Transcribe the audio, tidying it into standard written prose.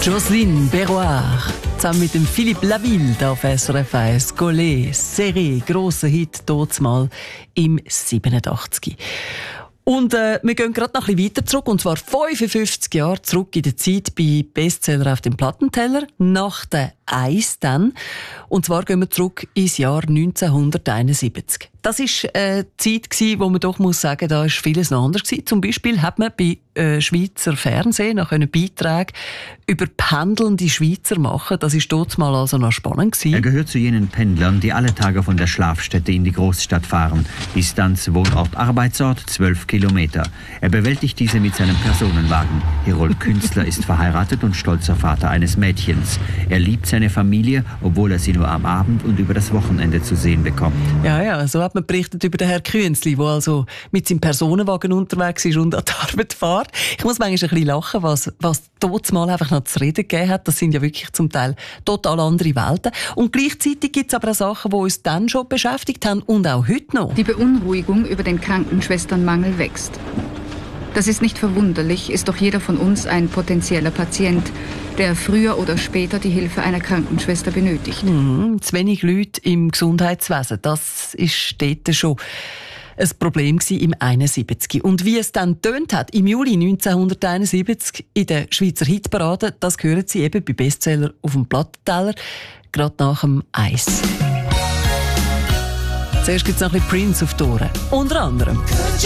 Jocelyne Berroir, zusammen mit dem Philippe Laville auf SRF 1. Golé, Serré, grosser Hit, dort mal im 87. Und wir gehen gerade noch ein bisschen weiter zurück, und zwar 55 Jahre zurück in der Zeit bei Bestseller auf dem Plattenteller, nach der Eis dann. Und zwar gehen wir zurück ins Jahr 1971. Das war eine Zeit, wo man doch muss sagen, da war vieles noch anders gewesen. Zum Beispiel hat man bei Schweizer Fernsehen noch Beiträge über pendelnde Schweizer machen. Das war dort mal also noch spannend gewesen. Er gehört zu jenen Pendlern, die alle Tage von der Schlafstätte in die Großstadt fahren. Distanz Wohnort-Arbeitsort 12 Kilometer. Er bewältigt diese mit seinem Personenwagen. Herold Künstler ist verheiratet und stolzer Vater eines Mädchens. Er liebt seine Familie, obwohl er sie nur am Abend und über das Wochenende zu sehen bekommt. Ja, so hat man berichtet über den Herrn Künzli, der also mit seinem Personenwagen unterwegs ist und an die Arbeit fährt. Ich muss manchmal ein bisschen lachen, was dort mal einfach noch zu reden gegeben hat. Das sind ja wirklich zum Teil total andere Welten. Und gleichzeitig gibt es aber auch Sachen, die uns dann schon beschäftigt haben und auch heute noch. Die Beunruhigung über den Krankenschwesternmangel wächst. Das ist nicht verwunderlich, ist doch jeder von uns ein potenzieller Patient, der früher oder später die Hilfe einer Krankenschwester benötigt. Zu wenig Leute im Gesundheitswesen, das ist dort schon ein Problem im 71. Und wie es dann tönt hat im Juli 1971 in der Schweizer Hitparade, das hören Sie eben bei Bestseller auf dem Plattenteller, gerade nach dem Eis. Zuerst gibt es noch ein bisschen Prince auf die Ohren. Unter anderem.